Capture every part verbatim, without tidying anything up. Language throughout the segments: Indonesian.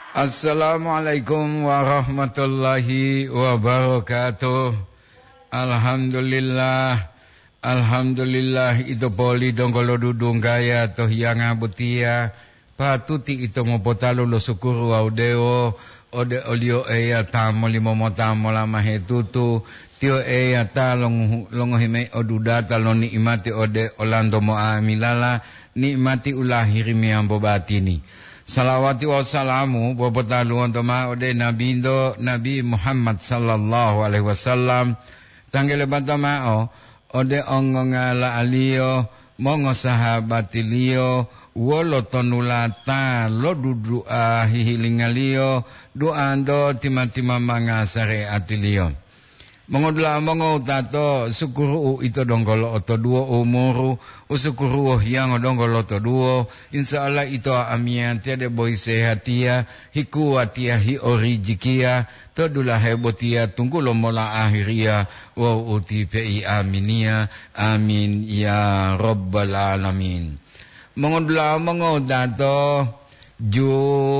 Assalamualaikum warahmatullahi wabarakatuh. Alhamdulillah, alhamdulillah itu poli dongkolo dudung gaya toh yang abutia patuti itu mopotalo lo sukuru audeo ode olio eya tamo limo motamo lama hetutu tio eya ta long longohime odudata lo nikmati ode olando mo amilala nikmati ulahiri miambo batini. Salawati wassalamu bopotalo untuk ma ode nabi indo Nabi Muhammad sallallahu alaihi wasallam. Tanggele batamao ode ongongala alio mongo sahabatilio wolo tonulata lo dudua hihilingalio doando timatima manga sare atilio mongodla mongo tato sukuru itu donggolo oto duo umuru usukuru yang donggolo oto duo insyaallah itu amian tiade boy sehatia hiku atia hi orijikia to dula hebotia tunggu lo mola akhiria wa uti fi aminia amin ya rabbal alamin. Mongodla mongo tato ju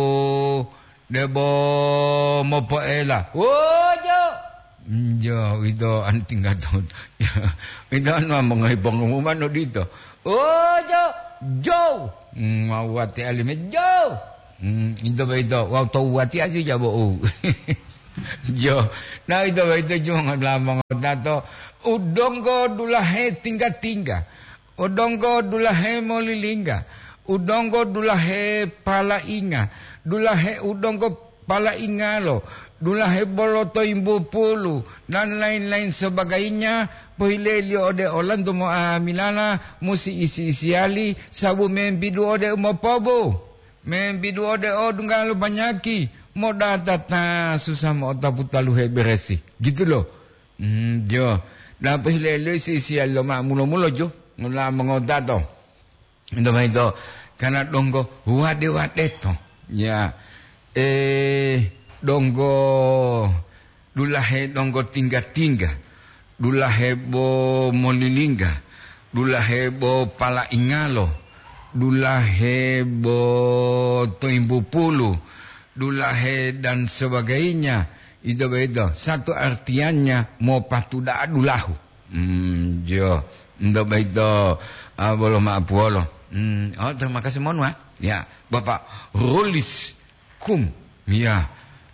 debo mopo ela wojo jo itu anting gatot itu anu mengai pengumuman dito wojo jo mawati alime jo itu itu waktu wati aja jabo jo nah itu itu cuma ngomong tato udonggo dulahe tingga tingga udonggo dulahe molilingga udonggo dulahe pala inga dulahe udonggo pala ingalo dulahe boloto imbu pulu dan lain-lain sebagainya pohilelio ode olanto mo amilana musi isi isiali sabu membidu ode umopobo membidu ode odungalo banyaki mo datata susah mo otaputalu heberesi gitu loh hmm, jo dan pohilelio isi isiali lo mak mulo-mulo jo ngula mengotato itu itu karena donggo wade wade to ya eh donggo dulahe donggo tingga-tingga dulahe bo molilingga dulahe bo pala ingalo dulahe bo toimbu pulu dulahe dan sebagainya itu beda satu artiannya mau patuda dulahu hmm jo ndo beda ah bolo ma bolo hmm oh terima kasih mohon wa ya Bapak Rolis kum ya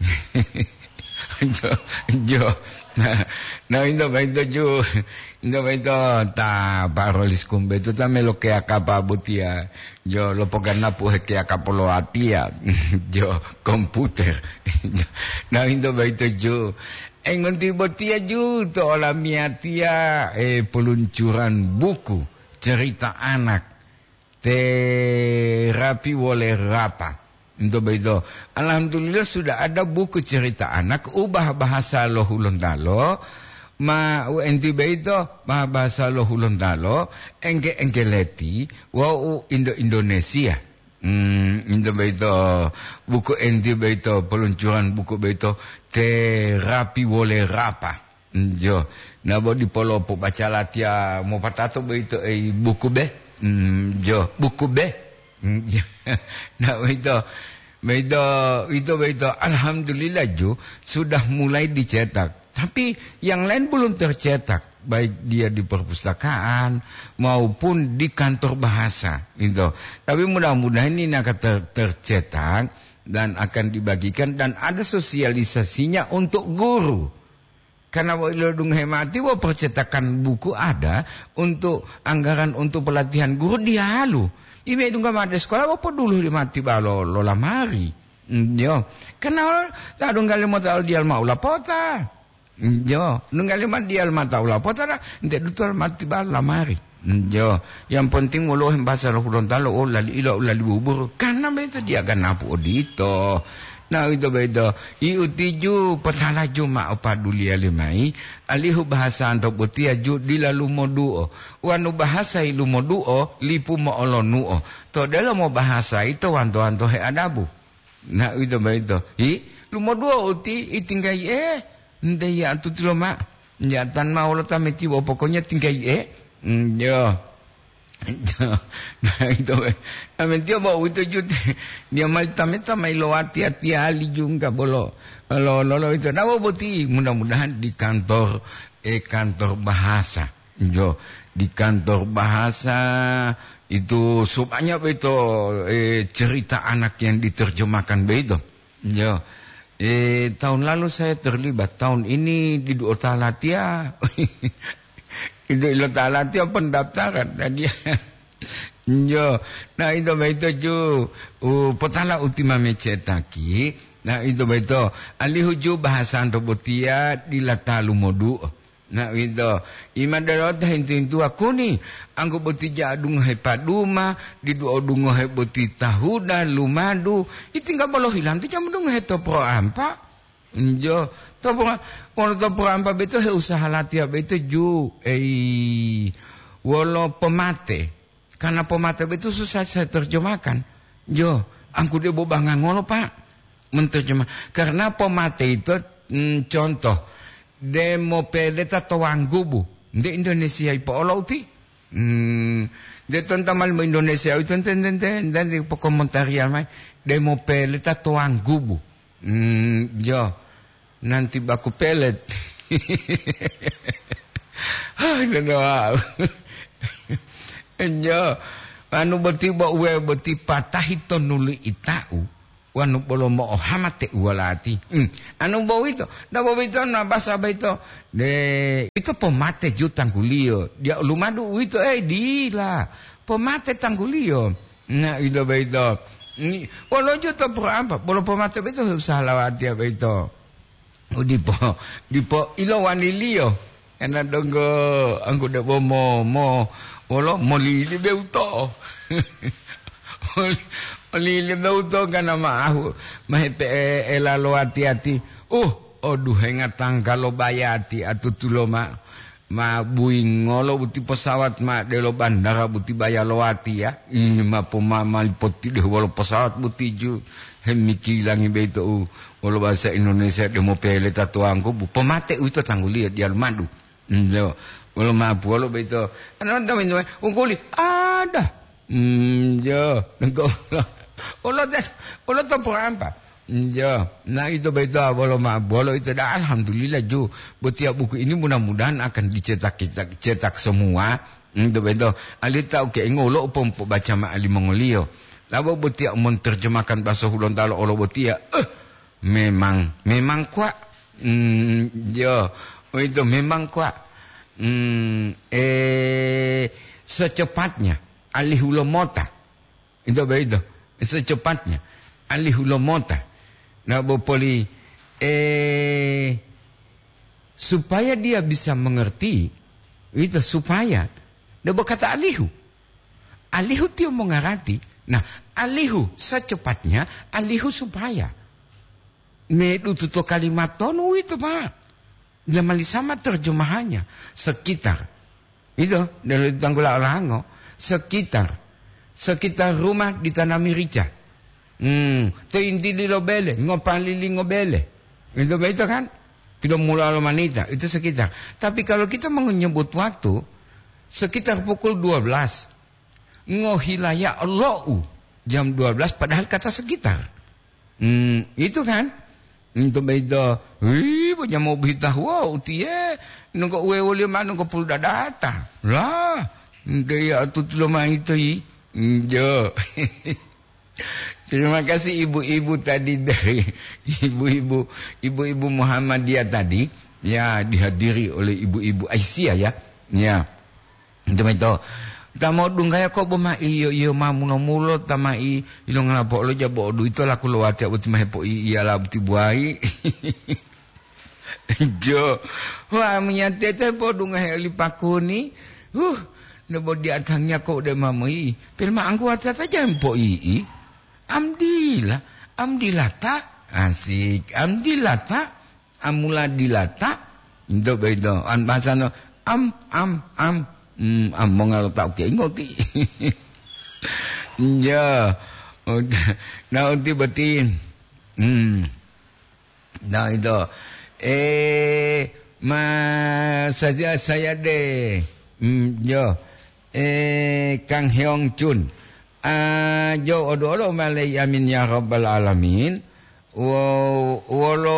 jo jo nah nah indo baito jo indo baito ta parolis kumbe tu ta me lo que acaba butia yo lo pogana pu que acapolo atia jo komputer nah indo baito jo engon ti butia jo to la mia tia eh peluncuran buku cerita anak terapi oleh rapa. Untuk itu, alhamdulillah sudah ada buku cerita anak ubah bahasa lo hulun dalo ma enti beito bahasa lo hulun dalo engke engkeleti wa Indo Indonesia hmm indo beito buku enti beito peluncuran buku beito terapi oleh rapa jo nabo di polo po baca latia mo patato beito eh buku be hmm jo buku be nah itu, itu, itu, itu, alhamdulillah jo sudah mulai dicetak. Tapi yang lain belum tercetak, baik dia di perpustakaan maupun di kantor bahasa. Itu. Tapi mudah-mudahan ini akan ter tercetak dan akan dibagikan dan ada sosialisasinya untuk guru. Karena wailodung hemati wa percetakan buku ada untuk anggaran untuk pelatihan guru dia halu. Ibe dunga made sekolah apa dulu di mati balo lo lamari. Yo. Karena tak dunggal mo ta dial maula pota. Yo, dunggal mo dial mata ula pota da nte dutul mati bal lamari. Yo. Yang penting mulo bahasa lo hulon talo oh lali ilo lali bubur. Karena beto dia kan apu odito. Nah itu beda. Iu tiju petala juma apa dulia limai. Alihu bahasa antok butia ju dilalu moduo. Wanu bahasa ilu moduo lipu mo olonuo. To dalam mo bahasa itu wanto wanto he adabu. Nah itu beda. I lu moduo uti itinggai eh. Nde ya tu tilo mak. Nyatan mau lo tameti wo pokoknya tinggai eh. Yo. Nah itu, namun dia bawa itu juga dia malta meta mailo hati hati ali juga bolo, lo lo lo itu. Nah boti mudah-mudahan di kantor eh kantor bahasa, jo di kantor bahasa itu supaya itu eh, cerita anak yang diterjemahkan begitu, jo. Eh tahun lalu saya terlibat, tahun ini di dua Talatia, itu dua Talatia pendaftaran dan dia, jo. Nah itu betul ju, uh, petala ultima mecetaki, nah itu betul. Alihuju bahasa antobotia di latalu modu. Nah itu, imadalota hintu-hintu aku ni, anggo boti jadung hai paduma, di dua dungo hai boti tahuda lumadu, itu enggak boleh hilang, tu cuma dungo hai topro ampa, jo, topro, kalau topro ampa betul hai usaha latihan betul ju, eh, walau pemate, karena pemate betul susah saya terjemahkan, jo, angku dia bawa ngangolo pak, menterjemah, karena pemate itu mm, contoh. Demo peleta tawanggubu di Indonesia ipo olauti hmm de tontamal mo Indonesia itu tenten dan di komentarian mai demo peleta tawanggubu hmm yo nanti baku pelet ah no yo anu beti bo we beti patahito nuli itau wanu bolo mo hamate walati hmm. Anu bau itu da bau itu na basa itu de itu pemate ju tanggulio dia lumadu itu eh dila pemate tanggulio nah itu beito walau ju to apa bolo pemate itu usah lawati apa itu udipo dipo ilo wanilio ena donggo angku de bomo mo wolo molili beuto Lili bauto kana maahu mahepe elalo hati-hati. Uh, oduh hengatang kalau bayati atu tulo ma ma buing ngolo buti pesawat ma delo bandara buti bayalo hati ya. Ini ma pemamal poti deh walau pesawat buti ju hemiki langi beito u walau bahasa Indonesia demo pele tatuangku bu pemate itu tangguli dia madu. Ndo walau ma walau beito. Ana tamen ungkuli ada. Hmm jo engko Olo das, olo to apa? Jo, nah itu betul bolo ma bolo itu dah alhamdulillah ju. Setiap buku ini mudah-mudahan akan dicetak cetak, cetak semua. Itu betul. Ali tahu ke ngolo pom baca ma ali mongolio. Labo setiap menterjemahkan bahasa Hulon Talo olo botia. Eh, memang memang kuat. Hmm, jo, itu memang kuat. Hmm, eh secepatnya ali hulomota. Itu betul. Secepatnya alihulomota nah bopoli eh supaya dia bisa mengerti itu supaya dia berkata alihu alihu dia mengerti nah alihu secepatnya alihu supaya medu tuto kalimat tonu itu pak dalam sama terjemahannya sekitar itu dari tanggula orango sekitar sekitar rumah ditanami rica. Hmm, teinti di lobele, ngopalili ngobele. Itu betul kan? Tidak mula manita, itu sekitar. Tapi kalau kita menyebut waktu sekitar pukul dua belas. Ngohilaya Allahu jam dua belas padahal kata sekitar. Hmm, itu kan? Itu betul. Wih, punya mau berita wow, tie. Nunggu uwe uli mana nunggu pul data. Lah, gaya tu tu lama itu i. Jo. Terima kasih ibu-ibu tadi dari ibu-ibu ibu-ibu Muhammadiyah tadi ya dihadiri oleh ibu-ibu Aisyah ya. Ya. Itu itu. Tamo dung kaya ko boma iyo iyo mamuno mulo tamai ilong lapo lo jabo du itu laku lo wati uti mahepo iya la uti buai. Jo. Wah menyate te po dung kaya lipakuni. Huh. Nebo di atangnya kok de mamai. Pilma angku atata jampo ii. Amdillah, amdilata, asik, amdilata, amula dilata. Itu begitu. An bahasa no am am am. Hmm, am mongal tak ke ngoti. Ya. Nah uti betin. Hmm. Nah itu. Eh, ma saja saya deh. Hmm, yo. eh Kang Hyong Chun ah jo odo malai amin ya rabbal alamin wo wolo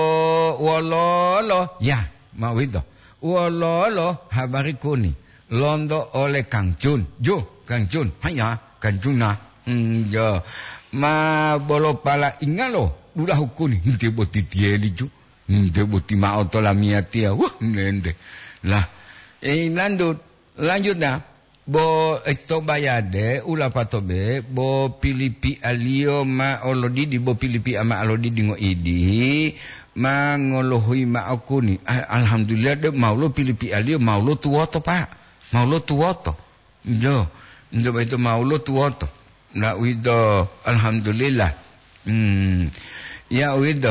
wolo ya mau itu wolo habari kuni londo oleh Kang Chun jo Kang Chun hanya Kang Chun na hmm, jo ma bolo pala ingalo udah hukuni inte boti tieli ju inte boti ma otola miatia wah nende lah eh lanjut lanjut dah bo ito bayade ula patobe bo pilipi alio ma olodi di bo pilipi ama alodi di ngo idi ma ngolohui ma akuni alhamdulillah de maulo pilipi alio maulo tuoto pak maulo tuoto jo ndo itu maulo tuoto na wido alhamdulillah hmm ya wido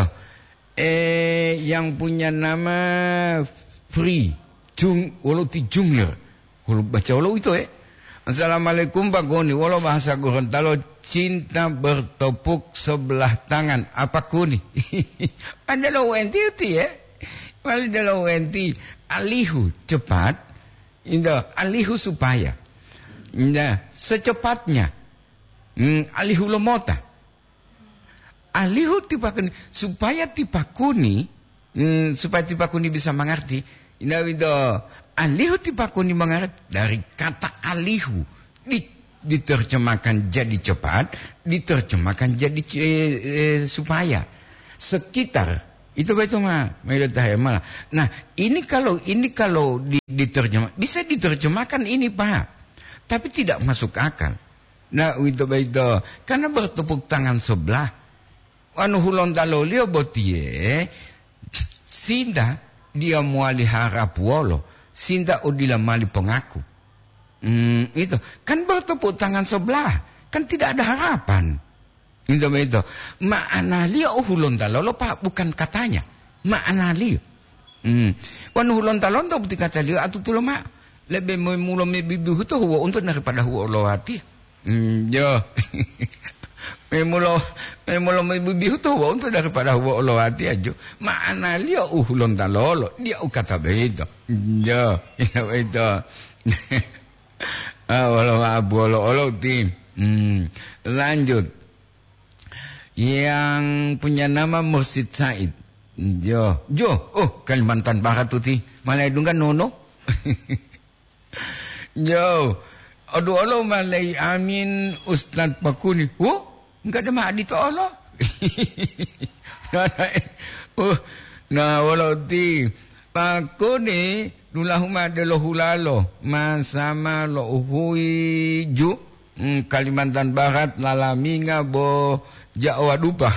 eh yang punya nama free Jung, walau ti jungler, walau baca walau itu eh. Assalamualaikum Pak Goni, walau bahasa Gorontalo cinta bertepuk sebelah tangan. Apa kuni? Ada lo wenti itu ya, ada lo wenti alihu cepat, indah alihu supaya, indah secepatnya, hmm, alihu lomota, alihu tipa kuni supaya tipa kuni, hmm, supaya tipa kuni bisa mengerti. Indah itu alihu tipakuni mengaret dari kata alihu diterjemahkan jadi cepat, diterjemahkan jadi eh, supaya sekitar itu betul mah malah. Nah ini kalau ini kalau diterjemah bisa diterjemahkan ini Pak, tapi tidak masuk akal. Nah itu betul karena bertepuk tangan sebelah. Anu hulon dalolio botie sinda dia muali harap wolo sinda udila mali pengaku hmm, itu kan bertepuk tangan sebelah kan tidak ada harapan itu itu makna liya uhulon talolo Pak bukan katanya makna liya hmm wan uhulon talon to buti kata liya atu tulo mak lebih mulo mebibu to huwa untuk daripada huwa lawati hmm yo Memulo memulo mebibihu tu wa untuk daripada huwa olowati aja. Makna liya uhulon talolo dia ukata beito. Ya, ya beito. Ah walau abu olo olo tim. Hmm. Lanjut. Yang punya nama Mursid Said. Jo, jo. Oh, Kalimantan Barat tu ti. Malai dungan nono. Jo. Aduh Allah malai amin Ustaz Pakuni. Oh. Enggak ada mak di Allah. Oh, nah walau ti paku ni dulahuma de lo hulalo masama lo uhui ju hmm, Kalimantan Barat lalaminga bo Jawa dupa.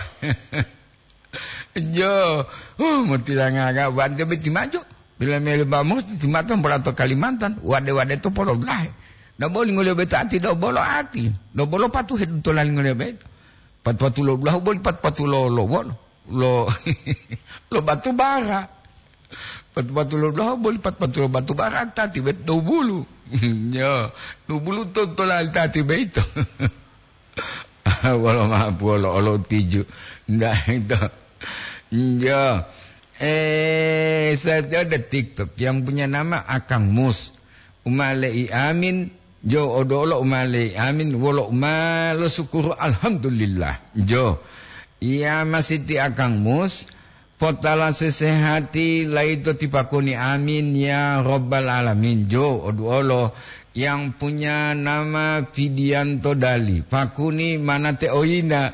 Jo, oh mesti langaga wande beti maju. Bila mele bamus ti matam perato Kalimantan, wade-wade to polo lah. Da boleh ngole beta ati do bolo ati. Do bolo patu hedu to lali ngole beta. Pat patulo belah boleh pat patulo lo lo lo lo batu bara pat patulo belah boleh pat patulo batu bara tati bet do bulu ya do bulu to to la tati beito wala ma polo lo tiju ndak itu ya eh saya ada TikTok yang punya nama Akang Mus Umalei Amin Jo odolo umale amin wolo umalo syukur alhamdulillah jo iya masih ti Akang Mus potala sesehati laito tipakuni amin ya rabbal alamin jo odolo yang punya nama Vidianto Dali pakuni mana teoina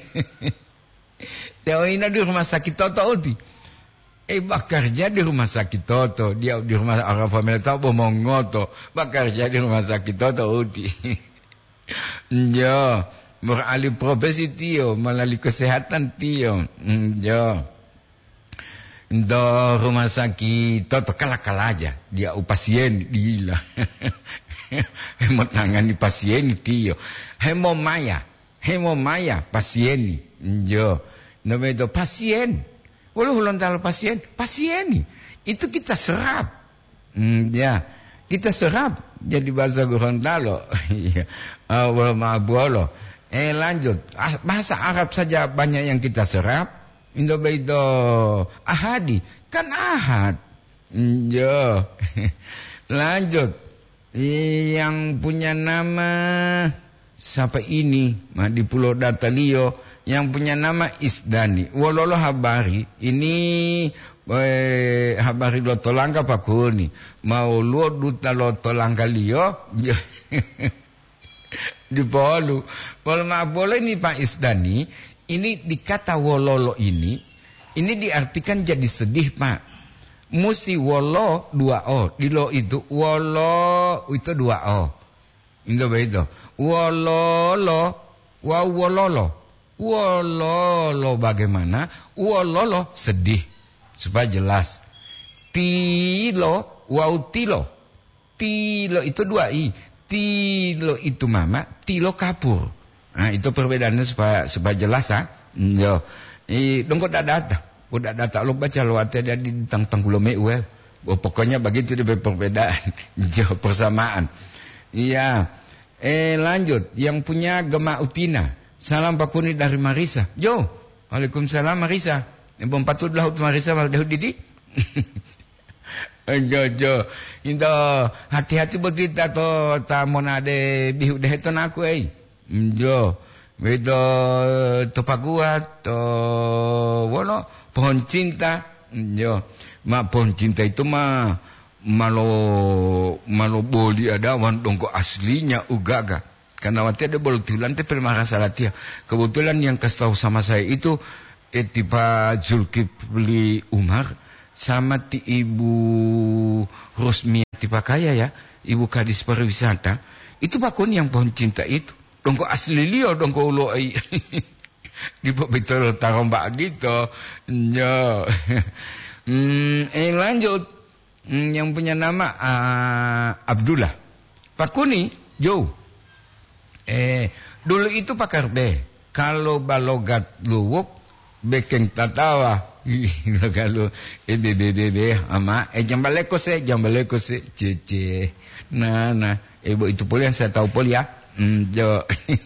teoina di rumah sakit Toto Udi Eh bekerja di rumah sakit Toto, dia di rumah orang family tahu bomongoto, bekerja di rumah sakit Toto uti. Jo, beralih profesi tio, melalui kesehatan tio. Jo, do rumah sakit Toto kalah-kalah aja, dia upasien gila. Hemo tangani pasien tio, hemo maya, hemo maya pasien. Jo, namanya itu pasien. Walau hulon tal pasien, pasien itu kita serap, hmm, ya kita serap jadi bahasa Gorontalo, ya, walau maabualo. Eh lanjut, bahasa Arab saja banyak yang kita serap. Indo beito ahadi kan ahad, hmm, ya lanjut Yang punya nama siapa ini? Di Pulau Datalio yang punya nama Isdani. Wololo habari ini eh, habari lotolangka pakuni. Mau luo duta lotolangka lio di Polu. Kalau maaf boleh ini Pak Isdani, ini dikata wololo ini, ini diartikan jadi sedih Pak. Musi wolo dua o, di lo itu wolo itu dua o. Itu begitu. Wololo, wow wololo, wololo bagaimana? Wololo sedih supaya jelas. Tilo, wow tilo, tilo itu dua i. Tilo itu mama, tilo kapur. Nah itu perbedaannya supaya supaya jelas ah. Yo, i dongko data. Udah data lo baca lo ada di tang tanggulo meu eh. Oh, pokoknya begitu di perbedaan. Jauh persamaan. Iya. Eh lanjut. Yang punya Gema Utina. Salam pakuni dari Marisa. Jo. Waalaikumsalam Marisa. Ibu patut laut Marisa mal dahud didi. Jo jo. Into hati-hati buat kita to tamon ade bihu deh to aku eh. Jo. Beto topaguat to wono pohon cinta yo ma pohon cinta itu mah malo malo boli ada wan dongko aslinya ugaga karena waktu ada bol tulan teh permara salatia kebetulan yang kasih tahu sama saya itu etipa Zulkifli Umar sama ti ibu Rosmia tipa kaya ya ibu kadis pariwisata itu bakun yang pohon cinta itu dongko asli liyo dongko ulo ai di betul tarombak gitu yo hmm, eh lanjut hmm, yang punya nama uh, Abdullah pakuni yo eh dulu itu pakar be kalau balogat luwuk bekeng tatawa kalau eh bebe bebe ama eh jambaleko se jambaleko se cece nah nah ibu itu pula yang saya tahu pula ya hmm, jo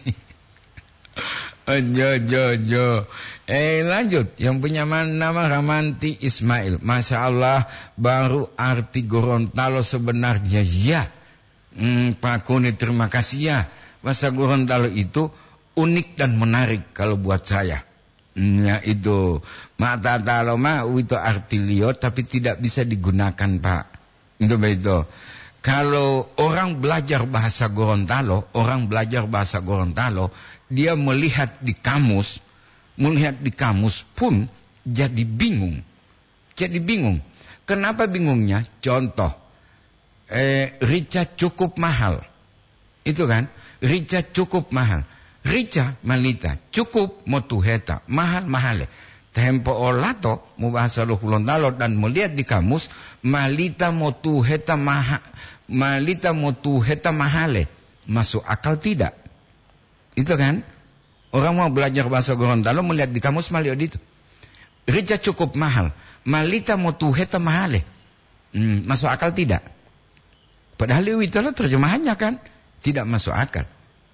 Jo jo jo. Eh lanjut. Yang punya nama Ramanti Ismail. Masya Allah baru arti Gorontalo sebenarnya ya. Hmm, Pak Kuni terima kasih ya. Bahasa Gorontalo itu unik dan menarik kalau buat saya. Hmm, ya itu. Mata talo mah itu arti liot tapi tidak bisa digunakan Pak. Itu begitu. Kalau orang belajar bahasa Gorontalo, orang belajar bahasa Gorontalo, dia melihat di kamus, melihat di kamus pun jadi bingung. Jadi bingung. Kenapa bingungnya? Contoh, eh, rica cukup mahal. Itu kan? Rica cukup mahal. Rica malita, cukup motuheta, mahal mahale. Tempo olato, mau bahasa Gorontalo dan melihat di kamus, malita motuheta maha, malita motuheta mahale. Masuk akal tidak? Itu kan? Orang mau belajar bahasa Gorontalo melihat di kamus melihat itu. Rica cukup mahal. Malita motuheta mahale. Hmm, masuk akal tidak? Padahal itu terjemahannya kan tidak masuk akal.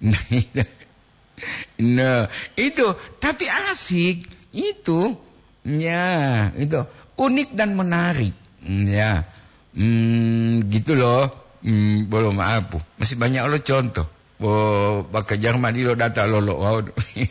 Nah, itu tapi asik. Itu ya itu unik dan menarik ya hmm, gitu loh hmm, belum apa masih banyak lo contoh oh baka Jerman lo data lo lo wow.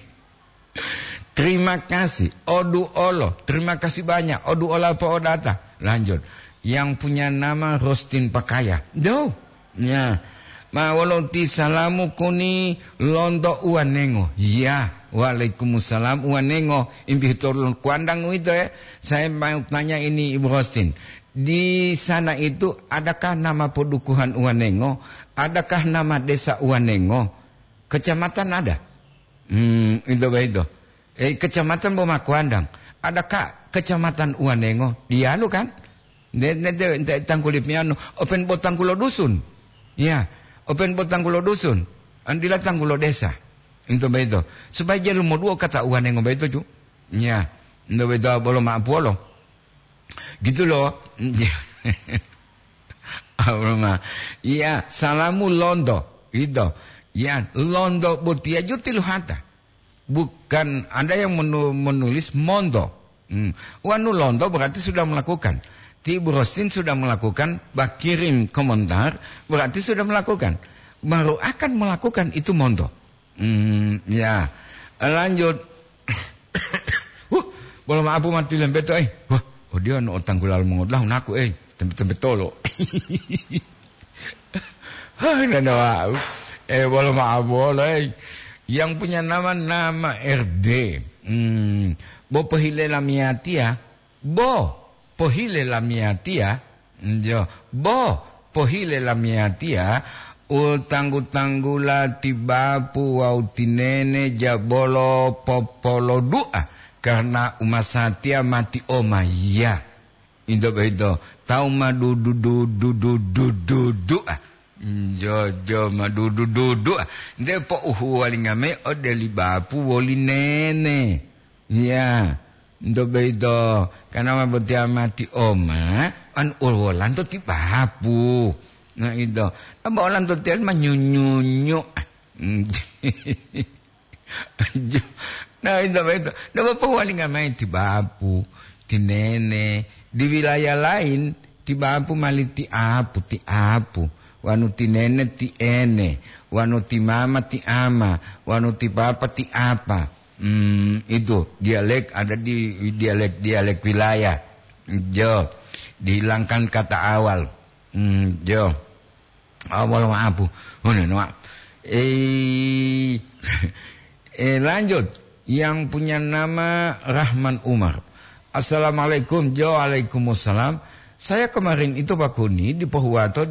Terima kasih odu olo terima kasih banyak odu ola po data lanjut yang punya nama Rostin Pakaya do ya ma walonti salamu kuni londo uanengo ya Waalaikumsalam uanengo impitor kuandang itu ya. Saya mau tanya ini Ibu Rostin. Di sana itu adakah nama pedukuhan Uanengo? Adakah nama desa Uanengo? Kecamatan ada? Hmm, itu itu. Eh kecamatan Boma Kuandang. Adakah kecamatan Uanengo? Dia lu kan? Nede tangkulipnya anu open botang kulo dusun. Ya, open botang kulo dusun. Andila tangkulo desa. Itu begitu. Supaya dia lumur dua kata Uanengo begitu cu. Ya. Itu begitu boleh maaf boleh. Gitu loh. Iya, salamu londo. Itu. Ya, londo butia jutil hata. Bukan ada yang menulis mondo. Hmm. Wanu londo berarti sudah melakukan. Ti Ibu Rostin sudah melakukan, bah kirim komentar, berarti sudah melakukan. Baru akan melakukan itu mondo. Hmm, ya. Lanjut. uh, boleh maaf mati lembet eh. Wah, oh dia no utang gulal mengodlah naku eh. Tempe-tempe tolo. Hah, nana eh boleh maaf boleh. Yang punya nama nama R D. Hmm, bo pehile lamiatia. Bo pohile lamiatia, jo, bo pohile lamiatia, utanggu-tanggula tibapu wau tinene jabolo popolo doa karena umasatia mati omaya. Indo bedo, tau madu du du du du du du doa. Jo jo madu du du doa. Depo uhu walingame odeli bapu woli nene. Ya. Ndo bedo karena maboti mati oma an ulwalan to tibapu nah itu apa olan to tel manyunyunyu nah itu bedo ndo apa wali ngamai tibapu tinene di wilayah lain tibapu mali ti apu ti apu wanu tinene ti ene wanu ti mama ti ama wanu ti papa ti apa. Hmm, itu dialek ada di dialek-dialek wilayah. Jo, dihilangkan kata awal. Hmm, jo. Awal maaf. Oh, no. Eh, eh lanjut. Yang punya nama Rahman Umar. Assalamualaikum. Jo, waalaikumsalam. Saya kemarin itu Pak Kuni di Pohuwato